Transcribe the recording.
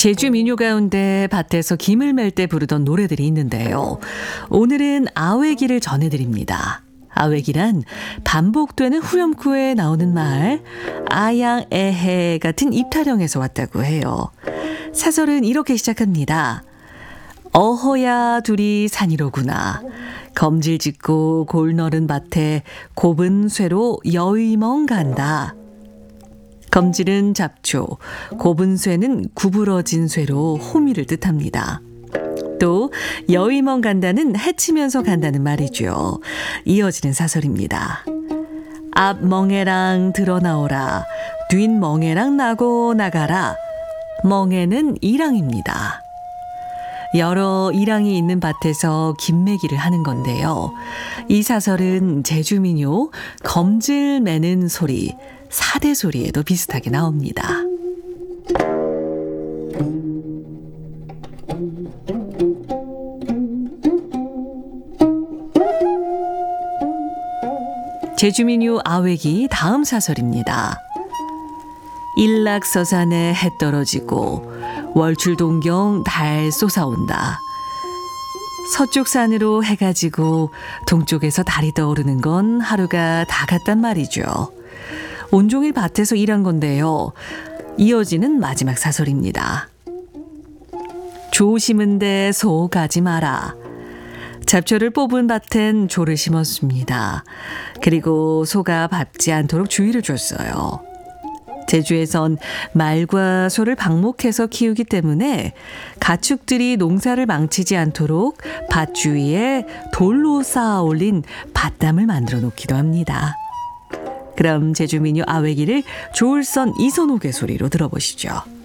제주 민요 가운데 밭에서 김을 맬 때 부르던 노래들이 있는데요. 오늘은 아외기를 전해드립니다. 아외기란 반복되는 후렴구에 나오는 말, 아양, 에헤 같은 입타령에서 왔다고 해요. 사설은 이렇게 시작합니다. 어허야 둘이 산이로구나. 검질 짓고 골 너른 밭에 곱은 쇠로 여의멍 간다. 검질은 잡초, 곱은 쇠는 구부러진 쇠로 호미를 뜻합니다. 또 여의멍 간다는 해치면서 간다는 말이죠. 이어지는 사설입니다. 앞 멍에랑 드러나오라. 뒷 멍에랑 나고 나가라. 멍에는 이랑입니다. 여러 이랑이 있는 밭에서 김매기를 하는 건데요. 이 사설은 제주민요 검질 매는 소리, 사대 소리에도 비슷하게 나옵니다. 제주민요 아외기 다음 사설입니다. 일락서산에 해 떨어지고 월출동경 달 솟아온다. 서쪽 산으로 해가 지고 동쪽에서 달이 떠오르는 건 하루가 다 갔단 말이죠. 온종일 밭에서 일한 건데요. 이어지는 마지막 사설입니다. 조 심은데 소 가지 마라. 잡초를 뽑은 밭엔 조를 심었습니다. 그리고 소가 밟지 않도록 주의를 줬어요. 제주에선 말과 소를 방목해서 키우기 때문에 가축들이 농사를 망치지 않도록 밭 주위에 돌로 쌓아 올린 밭담을 만들어 놓기도 합니다. 그럼 제주민요 아외기를 조울선 이선옥의 소리로 들어보시죠.